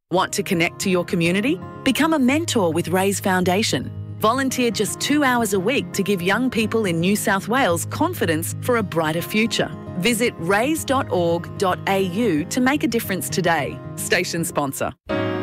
Want to connect to your community? Become a mentor with Raise Foundation. Volunteer just 2 hours a week to give young people in New South Wales confidence for a brighter future. Visit raise.org.au to make a difference today. Station sponsor.